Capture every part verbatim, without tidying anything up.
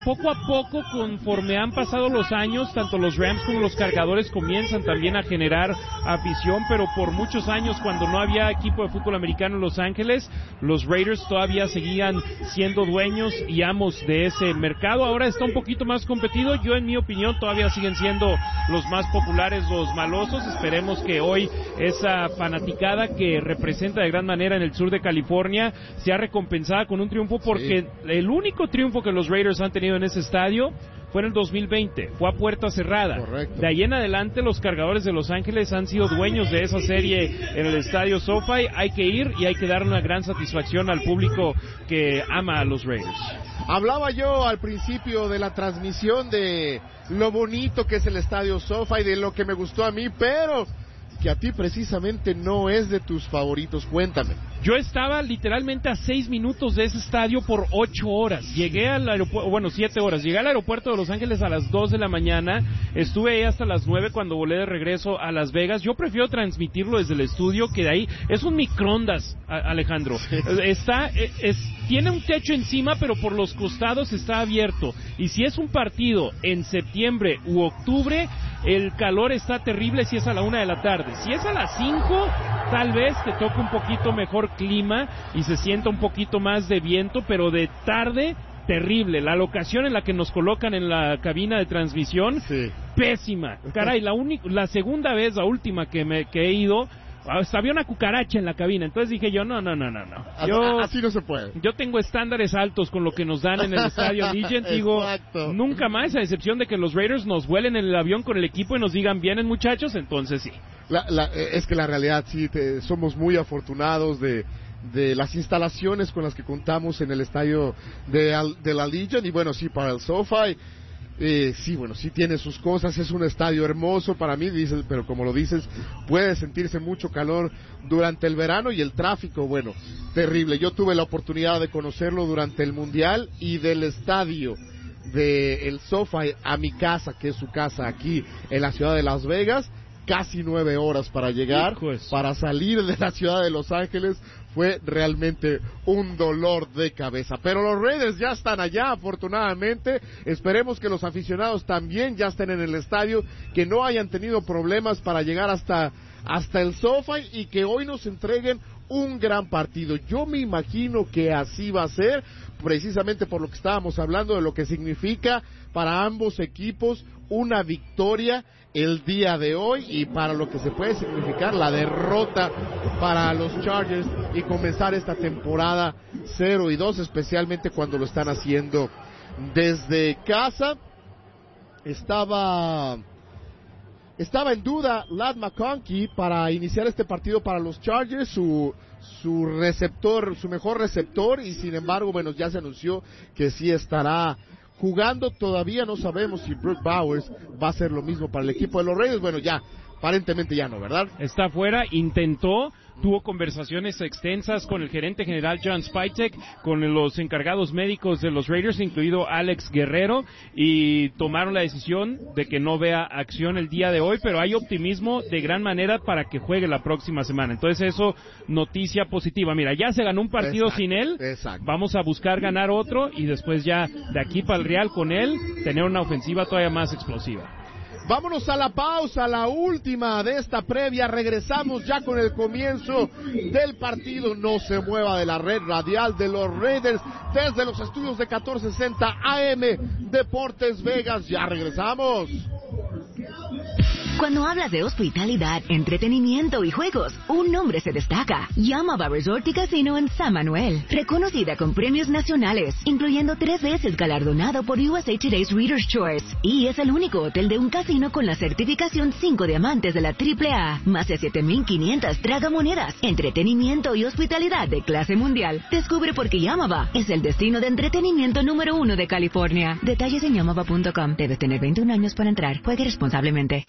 Poco a poco, conforme han pasado los años, tanto los Rams como los Cargadores comienzan también a generar afición, pero por muchos años, cuando no había equipo de fútbol americano en Los Ángeles, los Raiders todavía seguían siendo dueños y amos de ese mercado. Ahora está un poquito más competido. Yo, en mi opinión, todavía siguen siendo los más populares los malosos. Esperemos que hoy esa fanaticada que representa de gran manera en el sur de California sea recompensada con un triunfo, porque sí, el único triunfo que los Raiders han tenido en ese estadio fue en el dos mil veinte, fue a puerta cerrada. Correcto. De ahí en adelante los Cargadores de Los Ángeles han sido dueños de esa serie en el estadio SoFi. Hay que ir y hay que dar una gran satisfacción al público que ama a los Raiders. Hablaba yo al principio de la transmisión de lo bonito que es el estadio SoFi, de lo que me gustó a mí, pero que a ti precisamente no es de tus favoritos. Cuéntame. Yo estaba literalmente a seis minutos de ese estadio por ocho horas. Llegué al aeropuerto, bueno, siete horas. Llegué al aeropuerto de Los Ángeles a las dos de la mañana. Estuve ahí hasta las nueve cuando volé de regreso a Las Vegas. Yo prefiero transmitirlo desde el estudio, que de ahí es un microondas, Alejandro. Está, es, tiene un techo encima, pero por los costados está abierto. Y si es un partido en septiembre u octubre, el calor está terrible si es a la una de la tarde. Si es a las cinco, tal vez te toque un poquito mejor clima y se sienta un poquito más de viento, pero de tarde, terrible. La locación en la que nos colocan en la cabina de transmisión, sí, pésima. Caray, la única, la segunda vez, la última que me que he ido, hasta había una cucaracha en la cabina. Entonces dije yo, no, no, no, no, no. Yo, así no se puede. Yo tengo estándares altos con lo que nos dan en el estadio Allegiant. Digo, exacto, nunca más, a excepción de que los Raiders nos vuelen en el avión con el equipo y nos digan, vienen muchachos, entonces sí. La, la, es que la realidad sí, te, somos muy afortunados de, de las instalaciones con las que contamos en el estadio de, de la Allegiant. Y bueno, sí, para el SoFi, eh, sí, bueno, sí tiene sus cosas. Es un estadio hermoso para mí, dices, pero como lo dices, puede sentirse mucho calor durante el verano y el tráfico, bueno, terrible. Yo tuve la oportunidad de conocerlo durante el Mundial, y del estadio de el SoFi a mi casa, que es su casa aquí en la ciudad de Las Vegas, casi nueve horas para llegar, Hijos. para salir de la ciudad de Los Ángeles, fue realmente un dolor de cabeza. Pero los Raiders ya están allá, afortunadamente. Esperemos que los aficionados también ya estén en el estadio, que no hayan tenido problemas para llegar hasta, hasta el SoFi, y que hoy nos entreguen un gran partido. Yo me imagino que así va a ser, precisamente por lo que estábamos hablando de lo que significa para ambos equipos una victoria el día de hoy, y para lo que se puede significar la derrota para los Chargers y comenzar esta temporada cero y dos, especialmente cuando lo están haciendo desde casa. Estaba estaba en duda Ladd McConkey para iniciar este partido para los Chargers, su su receptor, su mejor receptor, y sin embargo, bueno, ya se anunció que sí estará jugando. Todavía no sabemos si Brock Bowers va a hacer lo mismo para el equipo de los Raiders. Bueno, ya, aparentemente ya no, ¿verdad? Está fuera, intentó, tuvo conversaciones extensas con el gerente general John Spytek, con los encargados médicos de los Raiders, incluido Alex Guerrero, y tomaron la decisión de que no vea acción el día de hoy, pero hay optimismo de gran manera para que juegue la próxima semana. Entonces eso, noticia positiva. Mira, ya se ganó un partido exacto, sin él, exacto. Vamos a buscar ganar otro, y después ya de aquí para el Real con él, tener una ofensiva todavía más explosiva. Vámonos a la pausa, la última de esta previa. Regresamos ya con el comienzo del partido. No se mueva de la red radial de los Raiders desde los estudios de catorce sesenta A M Deportes Vegas. Ya regresamos. Cuando hablas de hospitalidad, entretenimiento y juegos, un nombre se destaca. Yamava Resort y Casino en San Manuel. Reconocida con premios nacionales, incluyendo tres veces galardonado por U S A Today's Reader's Choice. Y es el único hotel de un casino con la certificación cinco diamantes de la triple A. Más de siete mil quinientas tragamonedas. Entretenimiento y hospitalidad de clase mundial. Descubre por qué Yamava es el destino de entretenimiento número uno de California. Detalles en yamava punto com. Debes tener veintiún años para entrar. Juegue responsablemente. Hey, did you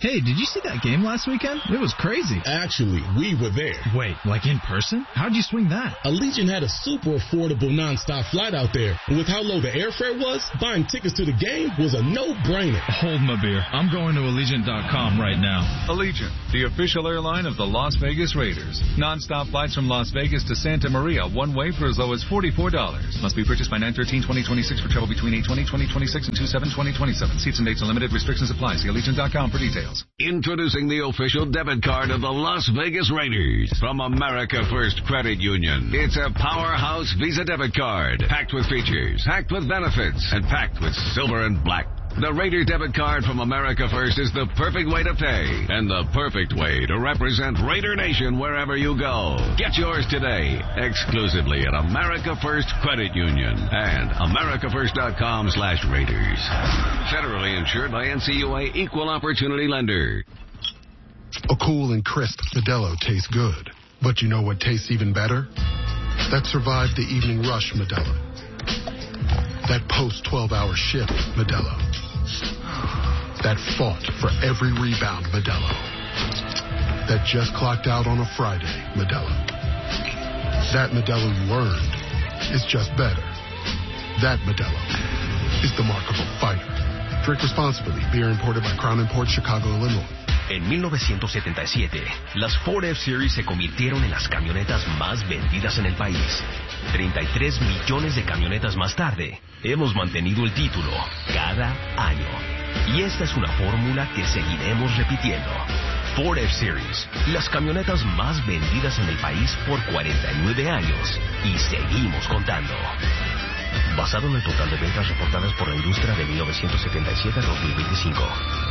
you see that game last weekend? It was crazy. Actually, we were there. Wait, like in person? How'd you swing that? Allegiant had a super affordable nonstop flight out there. And with how low the airfare was, buying tickets to the game was a no-brainer. Hold my beer. I'm going to Allegiant dot com right now. Allegiant, the official airline of the Las Vegas Raiders. Nonstop flights from Las Vegas to Santa Maria, one way for as low as forty-four dollars. Must be purchased by nine thirteen twenty twenty-six for travel between eight twenty twenty twenty-six and two seven twenty twenty-seven. Seats and dates are limited. Restrictions apply. See Allegiant dot com for details. Introducing the official debit card of the Las Vegas Raiders from America First Credit Union. It's a powerhouse Visa debit card, packed with features, packed with benefits, and packed with silver and black. The Raider debit card from America First is the perfect way to pay and the perfect way to represent Raider Nation wherever you go. Get yours today, exclusively at America First Credit Union and America First dot com slash Raiders. Federally insured by N C U A Equal Opportunity Lender. A cool and crisp Modelo tastes good. But you know what tastes even better? That survived the evening rush Modelo. That post twelve hour shift Modelo. That fought for every rebound Modelo. That just clocked out on a Friday Modelo. That Modelo you earned is just better. That Modelo is the mark of a fighter. Drink responsibly. Beer imported by Crown Imports, Chicago, Illinois. En mil novecientos setenta y siete, las Ford F-Series se convirtieron en las camionetas más vendidas en el país. treinta y tres millones de camionetas más tarde, hemos mantenido el título cada año. Y esta es una fórmula que seguiremos repitiendo. Ford F-Series, las camionetas más vendidas en el país por cuarenta y nueve años. Y seguimos contando. Basado en el total de ventas reportadas por la industria de mil novecientos setenta y siete a dos mil veinticinco.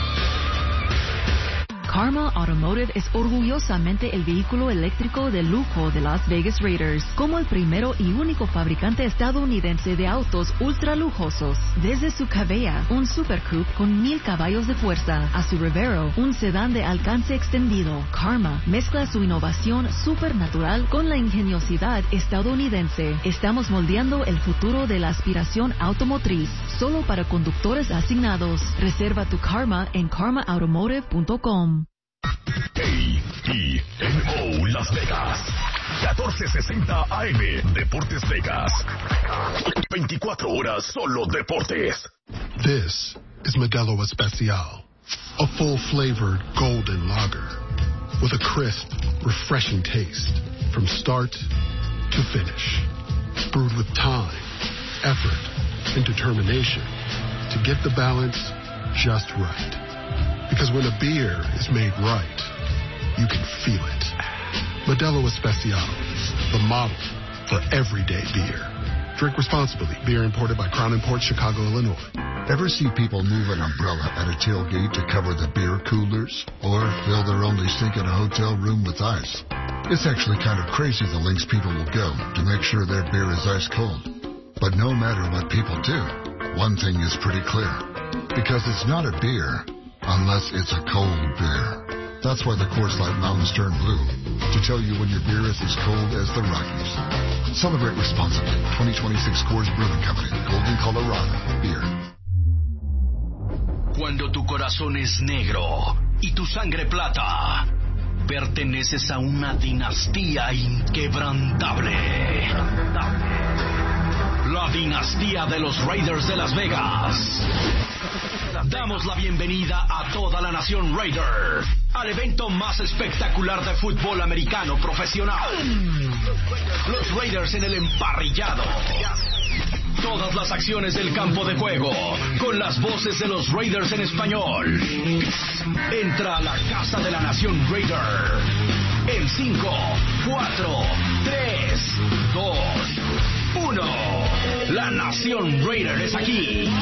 Karma Automotive es orgullosamente el vehículo eléctrico de lujo de Las Vegas Raiders, como el primero y único fabricante estadounidense de autos ultra lujosos. Desde su Cabella, un Super Coupe con mil caballos de fuerza, a su Revero, un sedán de alcance extendido, Karma mezcla su innovación supernatural con la ingeniosidad estadounidense. Estamos moldeando el futuro de la aspiración automotriz, solo para conductores asignados. Reserva tu Karma en karma automotive punto com. A E N O Las Vegas, catorce sesenta A M, Deportes Vegas. veinticuatro horas solo deportes. This is Modelo Especial, a full-flavored golden lager with a crisp, refreshing taste from start to finish. Brewed with time, effort, and determination to get the balance just right. Because when a beer is made right, you can feel it. Modelo Especial, the model for everyday beer. Drink responsibly. Beer imported by Crown Imports, Chicago, Illinois. Ever see people move an umbrella at a tailgate to cover the beer coolers? Or fill their only sink in a hotel room with ice? It's actually kind of crazy the lengths people will go to make sure their beer is ice cold. But no matter what people do, one thing is pretty clear. Because it's not a beer unless it's a cold beer. That's why the Coors Light Mountains turn blue, to tell you when your beer is as cold as the Rockies. Celebrate responsibly. twenty twenty-six Coors Brewing Company, Golden, Colorado. Beer. Cuando tu corazón es negro y tu sangre plata, perteneces a una dinastía inquebrantable. La dinastía de los Raiders de Las Vegas. Damos la bienvenida a toda la nación Raider al evento más espectacular de fútbol americano profesional. Los Raiders en el emparrillado. Todas las acciones del campo de juego, con las voces de los Raiders en español. Entra a la casa de la nación Raider. En cinco, cuatro, tres, dos, uno. La nación Raider es aquí.